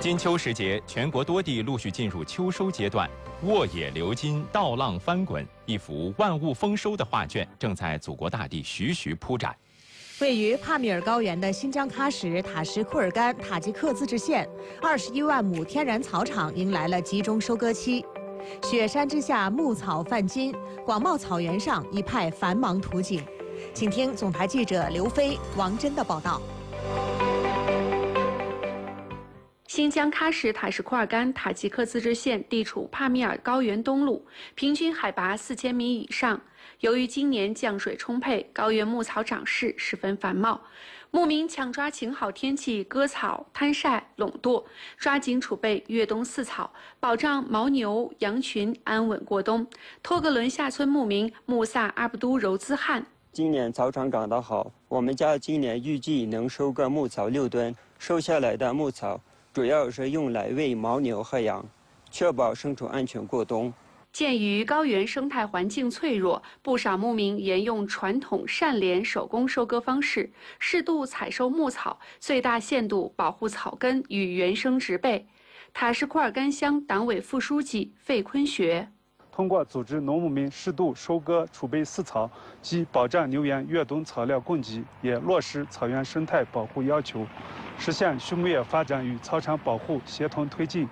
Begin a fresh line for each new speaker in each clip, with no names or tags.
金秋时节，全国多地陆续进入秋收阶段。沃野流金，稻浪翻滚，一幅万物丰收的画卷正在祖国大地徐徐铺展。
位于帕米尔高原的新疆喀什塔什库尔干塔吉克自治县，21万亩天然草场迎来了集中收割期。雪山之下，牧草泛金，广袤草原上一派繁忙图景。请听总台记者刘飞、王真的报道。
新疆喀什塔什库尔干塔吉克自治县地处帕米尔高原东麓，平均海拔4000米以上。由于今年降水充沛，高原牧草长势十分繁茂，牧民抢抓晴好天气割草、摊晒、垄垛，抓紧储备越冬饲草，保障牦牛、羊群安稳过冬。托格伦下村牧民穆萨阿布都柔兹汗：
今年草场长得好，我们家今年预计能收割牧草6吨，收下来的牧草主要是用来喂牦牛和羊，确保牲畜安全过冬。
鉴于高原生态环境脆弱，不少牧民沿用传统善连手工收割方式，适度采收牧草，最大限度保护草根与原生植被。塔什库尔干乡党委副书记费坤学：
通过组织农牧民适度收割储备饲草及保障牛羊越冬草料供给，也落实草原生态保护要求，实现畜牧业发展与草场保护协同推进。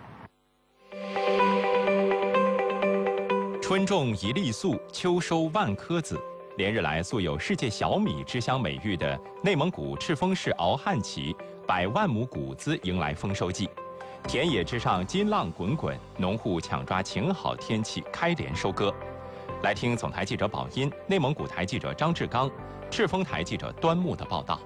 春种一粒粟，秋收万颗子。连日来素有世界小米之乡美誉的内蒙古赤峰市敖汉旗100万亩谷子迎来丰收季。田野之上金浪滚滚，农户抢抓晴好天气开镰收割。来听总台记者宝音、内蒙古台记者张志刚、赤峰台记者端木的报道。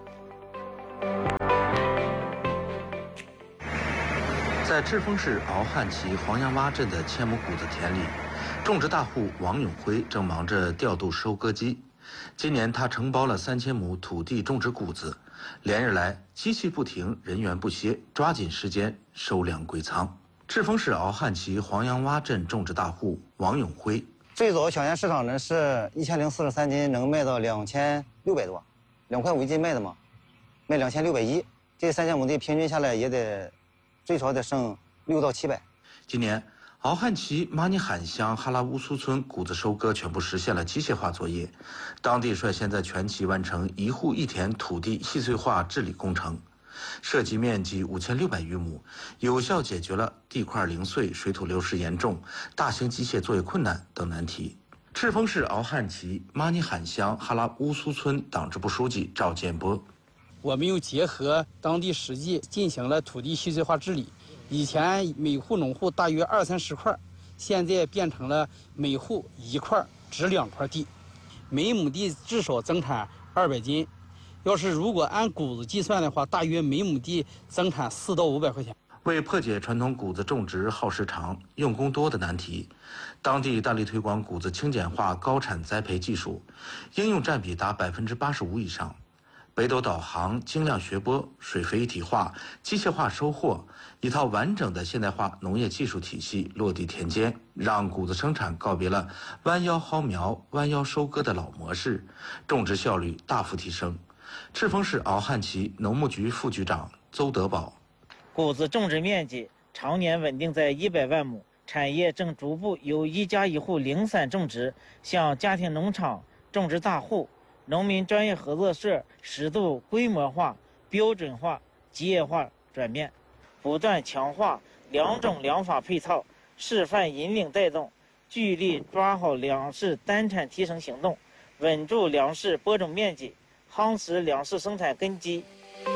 在赤峰市敖汉旗黄杨洼镇的千亩谷子田里，种植大户王永辉正忙着调度收割机。今年他承包了3000亩土地种植谷子，连日来机器不停，人员不歇，抓紧时间收粮归仓。赤峰市敖汉旗黄杨洼镇种植大户王永辉：
最早小年市场呢是1043斤，能卖到2600多，2块5一斤卖的嘛，卖2610。这3000亩地平均下来也得最少得剩6到700。
今年敖汉旗马尼罕乡哈拉乌苏村谷子收割全部实现了机械化作业，当地率先在全旗完成1户1田土地细碎化治理工程，涉及面积5600余亩，有效解决了地块零碎、水土流失严重、大型机械作业困难等难题。赤峰市敖汉旗马尼罕乡哈拉乌苏村党支部书记赵建波：
我们又结合当地实际进行了土地细碎化治理。以前每户农户大约20-30块，现在变成了每户1块值2块地，每亩地至少增产200斤。要是如果按谷子计算的话，大约每亩地增产4到500块钱。
为破解传统谷子种植耗时长、用工多的难题，当地大力推广谷子轻简化高产栽培技术，应用占比达85%以上。北斗导航、精量学播、水肥一体化、机械化收获，一套完整的现代化农业技术体系落地田间，让谷子生产告别了弯腰薅苗、弯腰收割的老模式，种植效率大幅提升。赤峰市敖汉旗农牧局副局长邹德宝：
谷子种植面积常年稳定在100万亩，产业正逐步由1家1户零散种植向家庭农场、种植大户、农民专业合作社适度规模化、标准化、集业化转变，不断强化良种良法配套，示范引领带动，聚力抓好粮食单产提升行动，稳住粮食播种面积，夯实粮食生产根基。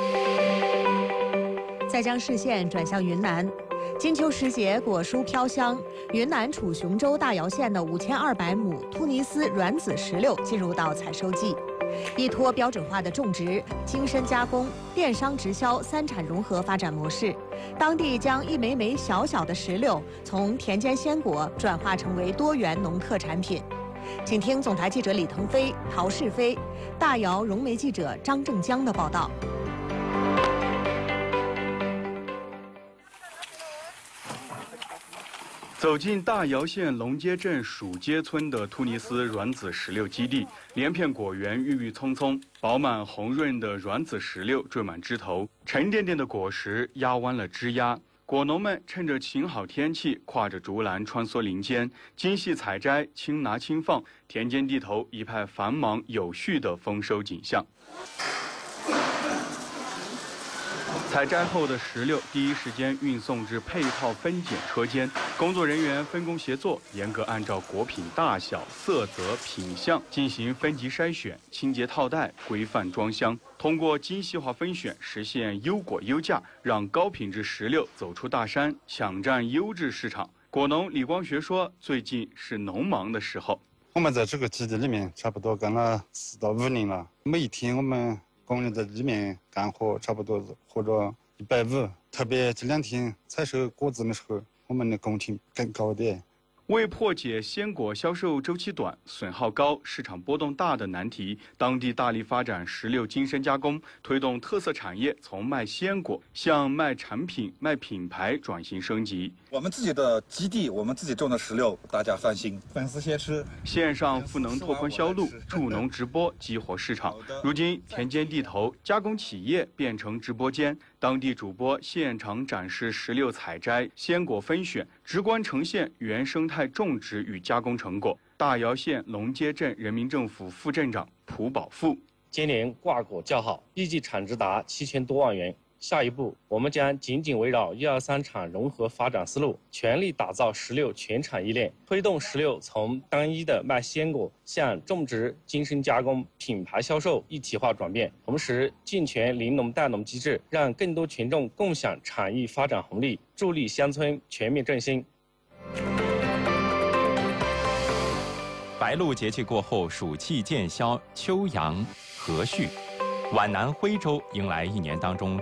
再将视线转向云南，金秋时节果蔬飘香，云南楚雄州大瑶县的5200亩突尼斯软籽石榴进入到采收季。依托标准化的种植、精深加工、电商直销3产融合发展模式，当地将一枚枚小小的石榴从田间鲜果转化成为多元农特产品。请听总台记者李腾飞、陶世飞、大瑶融媒记者张正江的报道。
走进大瑶县龙街镇蜀街村的突尼斯软籽石榴基地，连片果园郁郁葱葱，饱满红润的软籽石榴缀满枝头，沉甸甸的果实压弯了枝丫，
果农们趁着晴好天气，挎着竹篮穿梭林间，精细采摘，轻拿轻放，田间地头一派繁忙有序的丰收景象。采摘后的石榴第一时间运送至配套分拣车间，工作人员分工协作，严格按照果品大小、色泽、品相进行分级筛选、清洁套袋、规范装箱。通过精细化分选，实现优果优价，让高品质石榴走出大山，抢占优质市场。果农李光学说：“最近是农忙的时候，
我们在这个基地里面差不多干了4到5年了，每一天我们工人在里面干活差不多或者150，特别这2天采收果子的时候，我们的工期更高点。
为破解鲜果销售周期短、损耗高、市场波动大的难题，当地大力发展石榴精深加工，推动特色产业从卖鲜果向卖产品、卖品牌转型升级。
我们自己的基地，我们自己种的石榴，大家放心，粉丝先吃。
线上赋能拓宽销路，助农直播激活市场。如今，田间地头加工企业变成直播间，当地主播现场展示石榴采摘、鲜果分选，直观呈现原生态种植与加工成果。大窑县龙街镇人民政府副镇长蒲宝富：
今年挂果较好，预计产值达7000多万元。下一步，我们将紧紧围绕1、2、3产融合发展思路，全力打造石榴全产业链，推动石榴从单一的卖鲜果向种植、精深加工、品牌销售一体化转变。同时，健全林农带农机制，让更多群众共享产业发展红利，助力乡村全面振兴。
白露节气过后，暑气渐消，秋阳和煦。皖南徽州迎来1年当中